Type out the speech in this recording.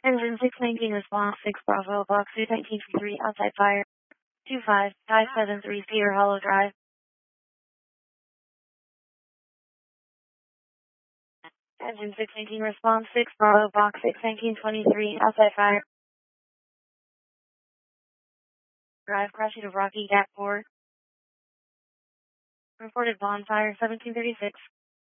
Engine 619 response 6 Bravo Box 219 outside fire 25573 Cedar Hollow Drive. Engine 619 response 6 Bravo Box 61923 outside fire. Drive crashing of Rocky Gap 4. Reported bonfire 1736.